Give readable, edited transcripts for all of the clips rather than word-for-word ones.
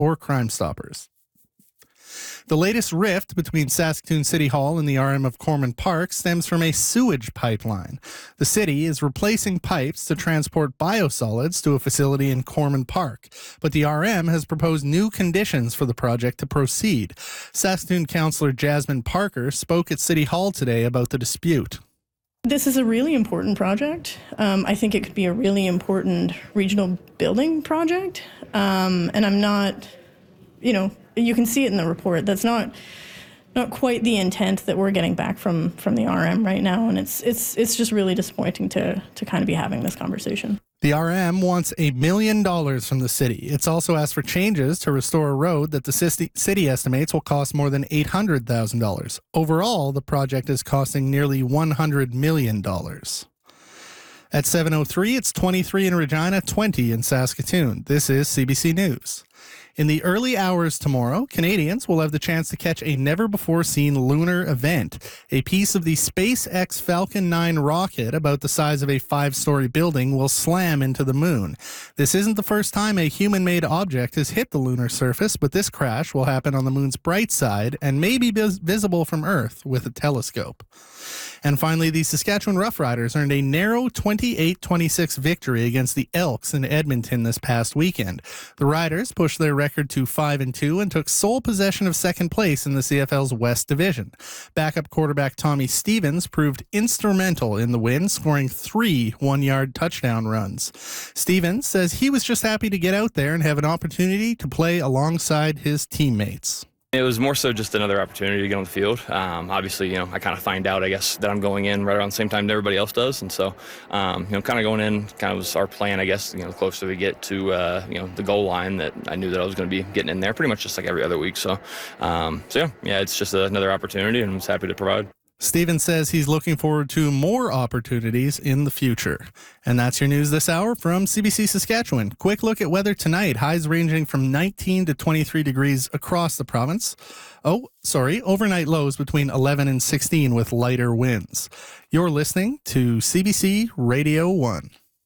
or Crime Stoppers. The latest rift between Saskatoon City Hall and the RM of Corman Park stems from a sewage pipeline. The city is replacing pipes to transport biosolids to a facility in Corman Park, but the RM has proposed new conditions for the project to proceed. Saskatoon Councillor Jasmine Parker spoke at City Hall today about the dispute. This is a really important project. I think it could be a really important regional building project. And I'm not, you can see it in the report. That's not quite the intent that we're getting back from the RM right now. And it's just really disappointing to kind of be having this conversation. The RM wants $1 million from the city. It's also asked for changes to restore a road that the city estimates will cost more than $800,000. Overall, the project is costing nearly $100 million. At 7:03, it's 23 in Regina, 20 in Saskatoon. This is CBC News. In the early hours tomorrow, Canadians will have the chance to catch a never-before-seen lunar event. A piece of the SpaceX Falcon 9 rocket, about the size of a 5-story building, will slam into the moon. This isn't the first time a human-made object has hit the lunar surface, but this crash will happen on the moon's bright side and may be visible from Earth with a telescope. And finally, the Saskatchewan Roughriders earned a narrow 28-26 victory against the Elks in Edmonton this past weekend. The Riders pushed their record to 5-2 and took sole possession of second place in the CFL's West Division. Backup quarterback Tommy Stevens proved instrumental in the win, scoring 3 one-yard touchdown runs. Stevens says he was just happy to get out there and have an opportunity to play alongside his teammates. It was more so just another opportunity to get on the field. Obviously, I kind of find out, that I'm going in right around the same time that everybody else does. And so, kind of going in kind of was our plan, the closer we get to, the goal line, that I knew that I was going to be getting in there pretty much just like every other week. So it's just another opportunity, and I'm just happy to provide. Stevens says he's looking forward to more opportunities in the future. And that's your news this hour from CBC Saskatchewan. Quick look at weather tonight. Highs ranging from 19 to 23 degrees across the province. Overnight lows between 11 and 16 with lighter winds. You're listening to CBC Radio 1.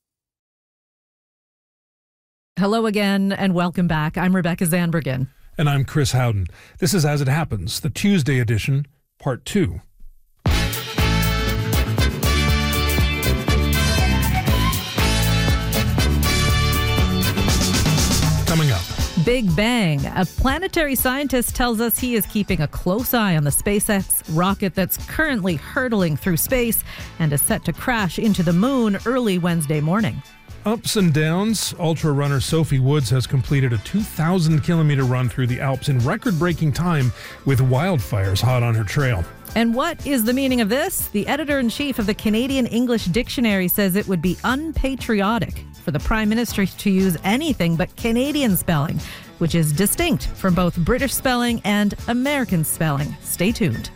Hello again and welcome back. I'm Rebecca Zandbergen. And I'm Chris Howden. This is As It Happens, the Tuesday edition, Part 2. Coming up. Big Bang. A planetary scientist tells us he is keeping a close eye on the SpaceX rocket that's currently hurtling through space and is set to crash into the moon early Wednesday morning. Ups and downs. Ultra runner Sophie Woods has completed a 2,000-kilometer run through the Alps in record-breaking time with wildfires hot on her trail. And what is the meaning of this? The editor-in-chief of the Canadian English Dictionary says it would be unpatriotic for the Prime Minister to use anything but Canadian spelling, which is distinct from both British spelling and American spelling. Stay tuned.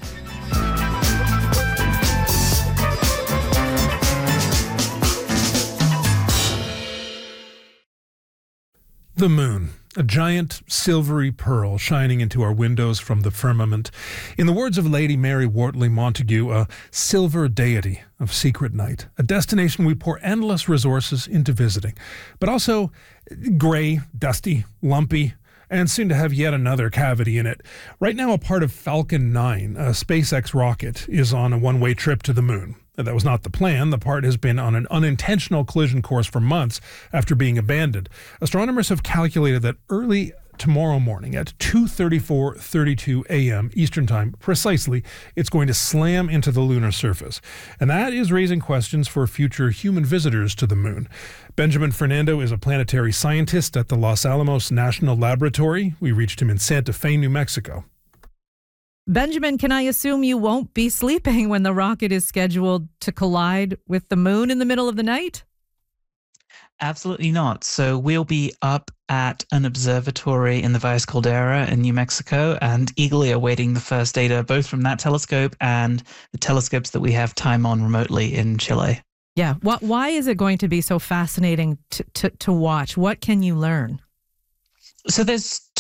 The moon, a giant silvery pearl shining into our windows from the firmament. In the words of Lady Mary Wortley Montagu, a silver deity of secret night, a destination we pour endless resources into visiting, but also gray, dusty, lumpy, and soon to have yet another cavity in it. Right now, a part of Falcon 9, a SpaceX rocket, is on a one-way trip to the moon. That was not the plan. The part has been on an unintentional collision course for months after being abandoned. Astronomers have calculated that early tomorrow morning at 2:34:32 a.m. Eastern Time, precisely, it's going to slam into the lunar surface. And that is raising questions for future human visitors to the moon. Benjamin Fernando is a planetary scientist at the Los Alamos National Laboratory. We reached him in Santa Fe, New Mexico. Benjamin, can I assume you won't be sleeping when the rocket is scheduled to collide with the moon in the middle of the night? Absolutely not. So we'll be up at an observatory in the Valles Caldera in New Mexico and eagerly awaiting the first data, both from that telescope and the telescopes that we have time on remotely in Chile. Yeah. Why is it going to be so fascinating to watch? What can you learn? So there's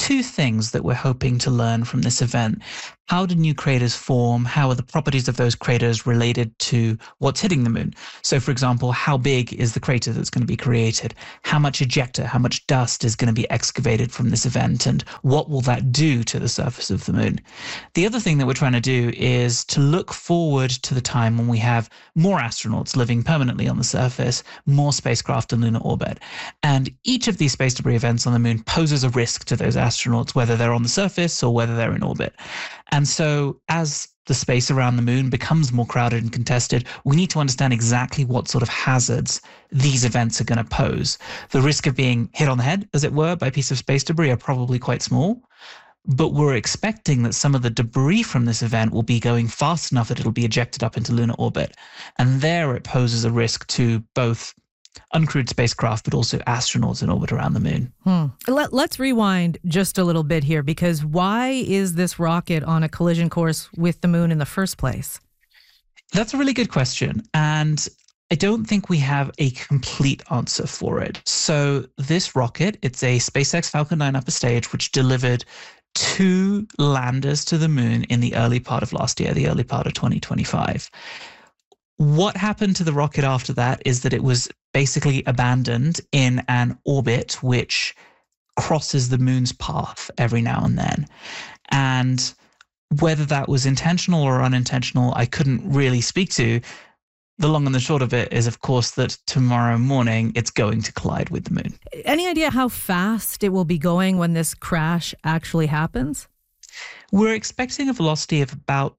two things that we're hoping to learn from this event. How do new craters form? How are the properties of those craters related to what's hitting the moon? So, for example, how big is the crater that's going to be created? How much ejecta, how much dust is going to be excavated from this event? And what will that do to the surface of the moon? The other thing that we're trying to do is to look forward to the time when we have more astronauts living permanently on the surface, more spacecraft in lunar orbit. And each of these space debris events on the moon poses a risk to those astronauts, whether they're on the surface or whether they're in orbit. And so as the space around the moon becomes more crowded and contested, we need to understand exactly what sort of hazards these events are going to pose. The risk of being hit on the head, as it were, by a piece of space debris are probably quite small, but we're expecting that some of the debris from this event will be going fast enough that it'll be ejected up into lunar orbit. And there it poses a risk to both uncrewed spacecraft, but also astronauts in orbit around the moon. Let's rewind just a little bit here, because why is this rocket on a collision course with the moon in the first place? That's a really good question. And I don't think we have a complete answer for it. So this rocket, it's a SpaceX Falcon 9 upper stage, which delivered 2 landers to the moon in the early part of last year, the early part of 2025. What happened to the rocket after that is that it was basically abandoned in an orbit which crosses the moon's path every now and then. And whether that was intentional or unintentional, I couldn't really speak to. The long and the short of it is, of course, that tomorrow morning it's going to collide with the moon. Any idea how fast it will be going when this crash actually happens? We're expecting a velocity of about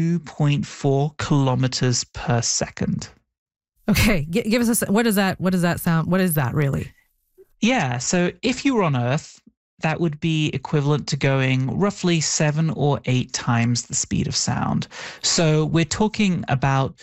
2.4 kilometers per second. Okay, give us what does that sound? What is that really? Yeah, so if you were on Earth, that would be equivalent to going roughly 7 or 8 times the speed of sound. So we're talking about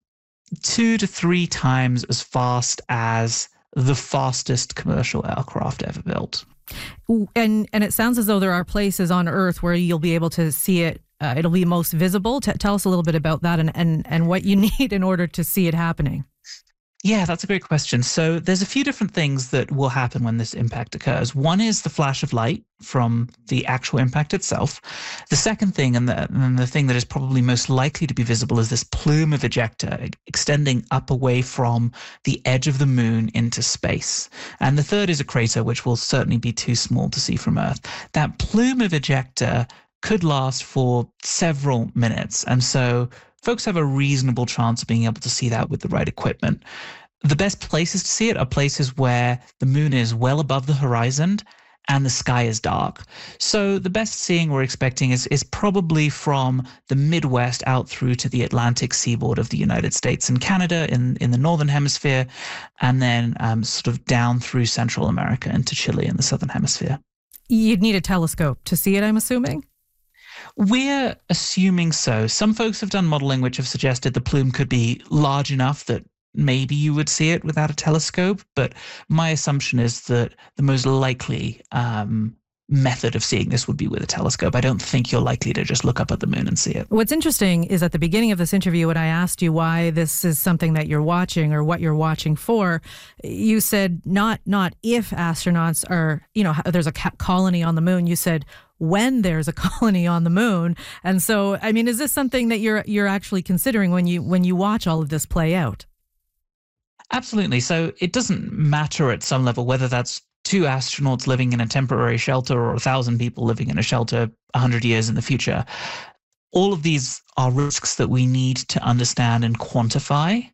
2 to 3 times as fast as the fastest commercial aircraft ever built. And it sounds as though there are places on Earth where you'll be able to see it. It'll be most visible. Tell us a little bit about that and what you need in order to see it happening. Yeah, that's a great question. So there's a few different things that will happen when this impact occurs. One is the flash of light from the actual impact itself. The second thing, and the thing that is probably most likely to be visible, is this plume of ejecta extending up away from the edge of the moon into space. And the third is a crater, which will certainly be too small to see from Earth. That plume of ejecta could last for several minutes. And so folks have a reasonable chance of being able to see that with the right equipment. The best places to see it are places where the moon is well above the horizon and the sky is dark. So the best seeing we're expecting is probably from the Midwest out through to the Atlantic seaboard of the United States and Canada in the northern hemisphere, and then sort of down through Central America into Chile in the southern hemisphere. You'd need a telescope to see it, I'm assuming? We're assuming so. Some folks have done modeling which have suggested the plume could be large enough that maybe you would see it without a telescope, but my assumption is that the most likely method of seeing this would be with a telescope. I don't think you're likely to just look up at the moon and see it. What's interesting is at the beginning of this interview, when I asked you why this is something that you're watching or what you're watching for, you said not if astronauts are, there's a colony on the moon. You said when there's a colony on the moon. And so, I mean, is this something that you're actually considering when you watch all of this play out? Absolutely. So it doesn't matter at some level whether that's 2 astronauts living in a temporary shelter or 1,000 people living in a shelter 100 years in the future. All of these are risks that we need to understand and quantify.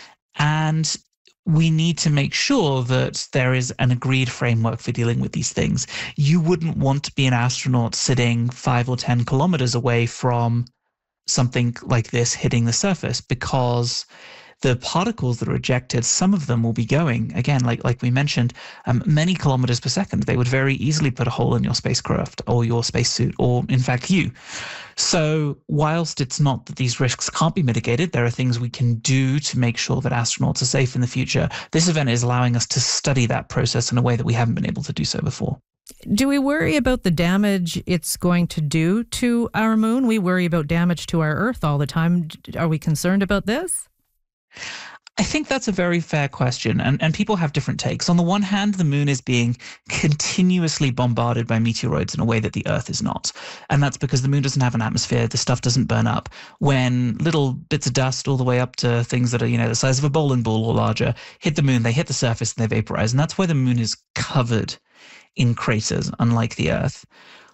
And we need to make sure that there is an agreed framework for dealing with these things. You wouldn't want to be an astronaut sitting 5 or 10 kilometers away from something like this hitting the surface, because the particles that are ejected, some of them will be going, again, like we mentioned, many kilometers per second. They would very easily put a hole in your spacecraft or your spacesuit, or in fact you. So whilst it's not that these risks can't be mitigated, there are things we can do to make sure that astronauts are safe in the future. This event is allowing us to study that process in a way that we haven't been able to do so before. Do we worry about the damage it's going to do to our moon? We worry about damage to our Earth all the time. Are we concerned about this? I think that's a very fair question, and people have different takes. On the one hand, the moon is being continuously bombarded by meteoroids in a way that the Earth is not. And that's because the moon doesn't have an atmosphere, the stuff doesn't burn up. When little bits of dust all the way up to things that are, the size of a bowling ball or larger, hit the moon, they hit the surface and they vaporize. And that's why the moon is covered in craters, unlike the Earth.